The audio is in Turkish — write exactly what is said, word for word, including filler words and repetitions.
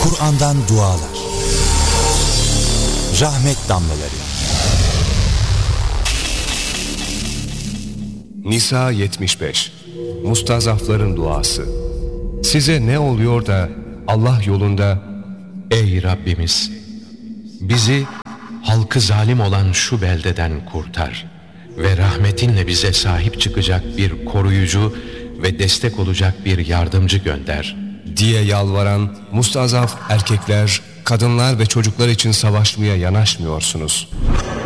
Kur'an'dan dualar, rahmet damlaları. Nisa yetmiş beş. Mustazafların duası. Size ne oluyor da Allah yolunda, ey Rabbimiz, bizi halkı zalim olan şu beldeden kurtar ve rahmetinle bize sahip çıkacak bir koruyucu ve destek olacak bir yardımcı gönder diye yalvaran mustazaf erkekler, kadınlar ve çocuklar için savaşmaya yanaşmıyorsunuz.